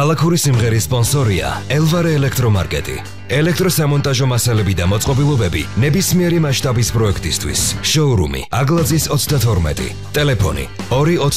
ქალაქური სიმღერის სპონსორია ელვარე ელექტრომარკეტი. ელექტროსამონტაჟო მასალები და მოწყობილობები ნებისმიერი მასშტაბის პროექტისთვის. შოურუმი აგლაძის 32. ტელეფონი 2